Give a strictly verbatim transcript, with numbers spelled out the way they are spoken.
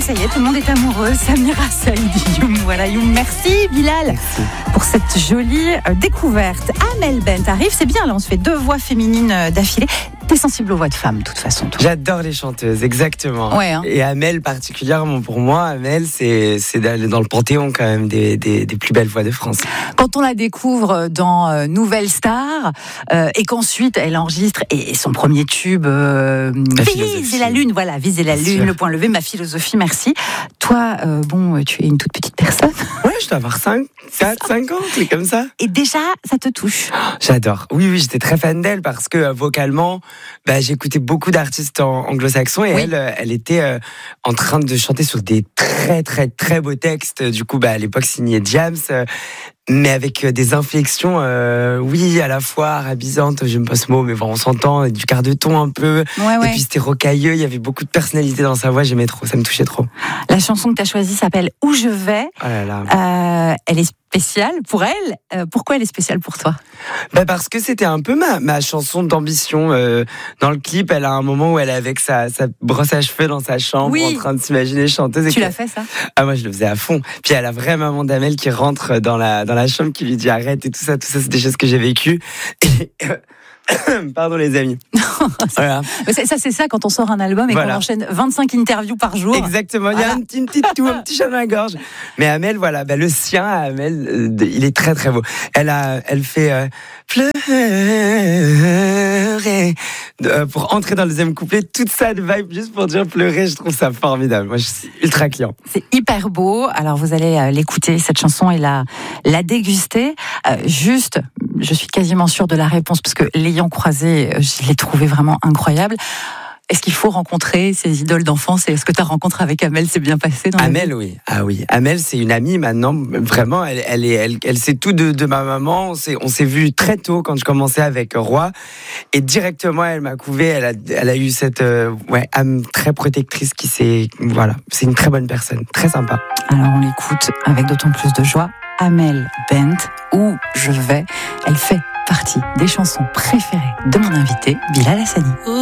ça y est, tout le monde est amoureux. Samira Saïd, Youm, voilà, Youm. Merci Bilal merci. Pour cette jolie euh, découverte. Amel Bent arrive, c'est bien, là on se fait deux voix féminines euh, d'affilée. T'es sensible aux voix de femmes, de toute façon. Toi. J'adore les chanteuses, exactement. Ouais, hein. Et Amel particulièrement, pour moi, Amel, c'est, c'est d'aller dans le panthéon quand même des, des, des plus belles voix de France. Quand on la découvre dans euh, Nouvelle Star, euh, et qu'ensuite elle enregistre et, et son premier tube, euh, Viser la lune, voilà, Viser la Bien lune, sûr. Le point levé, ma philosophie, merci. Toi, euh, bon, tu es une toute petite personne. Ouais, je dois avoir cinq, quatre, cinq ans, c'est comme ça. Et déjà, ça te touche. J'adore. Oui, oui, j'étais très fan d'elle parce que euh, vocalement, bah, j'écoutais beaucoup d'artistes en, anglo-saxons et oui. elle, euh, elle était euh, en train de chanter sur des très, très, très beaux textes. Du coup, bah, à l'époque, signé Diams. Euh, mais avec des inflexions, euh, oui, à la fois arabisantes, j'aime pas ce mot, mais bon, on s'entend, du quart de ton un peu. Ouais, ouais. Et puis c'était rocailleux, il y avait beaucoup de personnalité dans sa voix, j'aimais trop, ça me touchait trop. La chanson que tu as choisie s'appelle Où je vais. Oh là là. Euh, elle est spéciale pour elle. Euh, pourquoi elle est spéciale pour toi ? Bah parce que c'était un peu ma, ma chanson d'ambition. Euh, dans le clip, elle a un moment où elle est avec sa, sa brosse à cheveux dans sa chambre, oui. en train de s'imaginer chanteuse. Et tu que... l'as fait ça ? Ah, moi je le faisais à fond. Puis il y a la vraie maman d'Amel qui rentre dans la, dans la chambre, qui lui dit arrête et tout ça, tout ça, c'est des choses que j'ai vécues. Et... Pardon les amis. Voilà. Ça, ça c'est ça quand on sort un album et voilà. qu'on enchaîne vingt-cinq interviews par jour. Exactement, il y a un petit, une petite toux, un petit chat dans la gorge. Mais Amel, voilà, bah, le sien à Amel, euh, il est très très beau. Elle a, elle fait euh, pleurer euh, pour entrer dans le deuxième couplet. Toute ça de vibe juste pour dire pleurer, je trouve ça formidable. Moi, je suis ultra client. C'est hyper beau. Alors vous allez euh, l'écouter cette chanson et la la déguster. Euh, juste, je suis quasiment sûre de la réponse parce que l'ayant croisé, je l'ai trouvé vraiment incroyable. Est-ce qu'il faut rencontrer ses idoles d'enfance et est-ce que ta rencontre avec Amel s'est bien passée dans Amel, oui. Ah oui. Amel, c'est une amie maintenant. Vraiment, elle, elle, est, elle, elle sait tout de, de ma maman. On s'est, on s'est vu très tôt quand je commençais avec Roi. Et directement, elle m'a couvé. Elle a, elle a eu cette euh, ouais, âme très protectrice qui s'est. Voilà. C'est une très bonne personne. Très sympa. Alors, on l'écoute avec d'autant plus de joie. Amel Bent, Où je vais. Elle fait partie des chansons préférées de mon invité, Bilal Hassani.